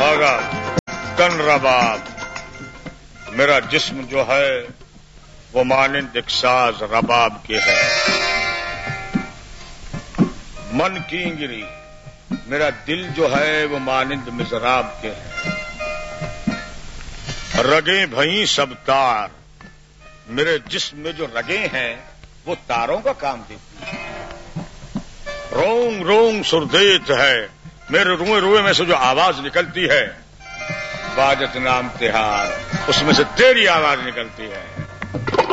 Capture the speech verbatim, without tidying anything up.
सुहागा तन रबाब, मेरा जिस्म जो है वो मानिंद एक साज रबाब के है। मन की इंगिरी, मेरा दिल जो है वो मानिंद मिज़राब के है। रगे भई सब तार, मेरे जिस्म में जो रगे हैं वो तारों का काम देती है। रोंग रोंग सुरदेत है, मेरे रुए रुए में से जो आवाज निकलती है, बाजत नाम तिहार, उसमें से तेरी आवाज निकलती है।